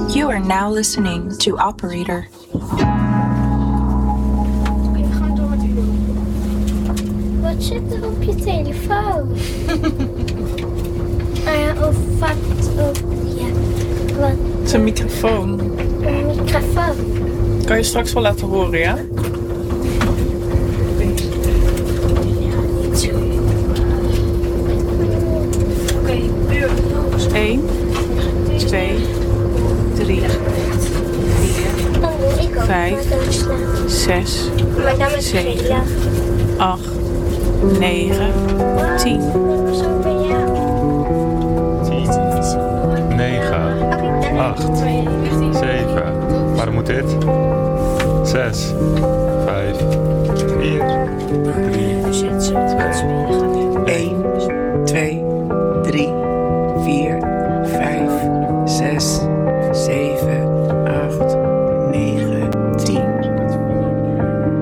You are now listening to Operator. Oké, we gaan door met Uno. Wat zit er op je telefoon? Of wat? Wat? Het is een microfoon. Een microfoon. Kan je straks wel laten horen, ja? Oké, 1, 2, 3, 4, 5, 6, 7, 8, 9, 10. 9, 8, 7. Waarom moet dit? 6, 5, 4, 3,